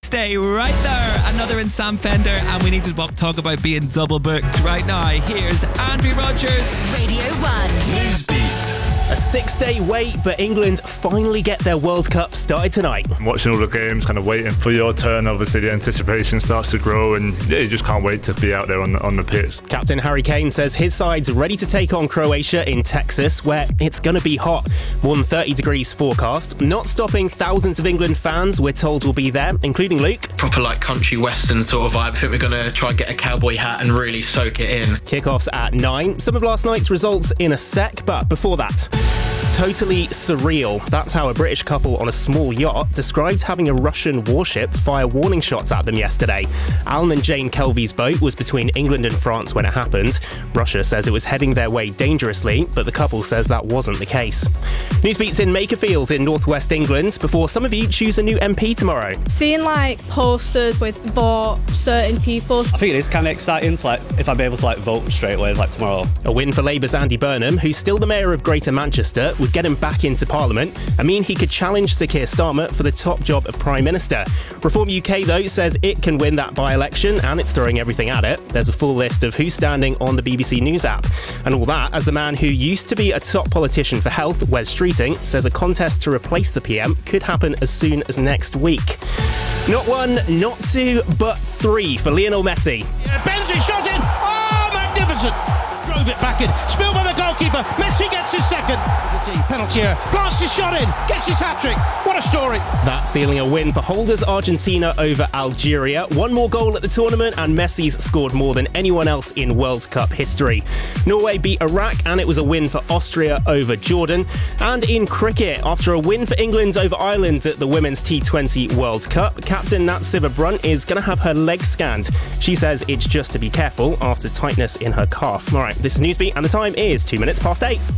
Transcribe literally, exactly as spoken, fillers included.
stay right there. Another in Sam Fender, and we need to talk about being double booked right now. Here's Andrew Rogers. Radio one. Newsbeat. A six-day wait, but England finally get their World Cup started tonight. Watching all the games, kind of waiting for your turn, obviously the anticipation starts to grow, and yeah, you just can't wait to be out there on the, on the pitch. Captain Harry Kane says his side's ready to take on Croatia in Texas, where it's going to be hot. More than thirty degrees forecast, not stopping thousands of England fans we're told will be there, including Luke. Proper like country western sort of vibe. I think we're going to try and get a cowboy hat and really soak it in. Kickoffs at nine. Some of last night's results in a sec, but before that... Totally surreal. That's how a British couple on a small yacht described having a Russian warship fire warning shots at them yesterday. Alan and Jane Kelvy's boat was between England and France when it happened. Russia says it was heading their way dangerously, but the couple says that wasn't the case. Newsbeat's in Makerfield in northwest England before some of you choose a new M P tomorrow. Seeing like posters with for certain people. I think it is kind of exciting to like if I'm able to like vote straight away like tomorrow. A win for Labour's Andy Burnham, who's still the mayor of Greater Manchester, would get him back into Parliament and mean he could challenge Sir Keir Starmer for the top job of Prime Minister. Reform U K, though, says it can win that by-election and it's throwing everything at it. There's a full list of who's standing on the B B C News app. And all that as the man who used to be a top politician for health, Wes Streeting, says a contest to replace the P M could happen as soon as next week. Not one, not two, but three for Lionel Messi. Yeah, Benzema shot in! Oh, magnificent! Drove it back in. Spilled by the goalkeeper. Messi gets his second. Penalty here. Plants his shot in. Gets his hat-trick. What a story. That sealing a win for holders Argentina over Algeria. One more goal at the tournament and Messi's scored more than anyone else in World Cup history. Norway beat Iraq and it was a win for Austria over Jordan. And in cricket, after a win for England over Ireland at the Women's T twenty World Cup, Captain Nat Sciver-Brunt is going to have her legs scanned. She says it's just to be careful after tightness in her calf. All right, this is Newsbeat and the time is two minutes past eight.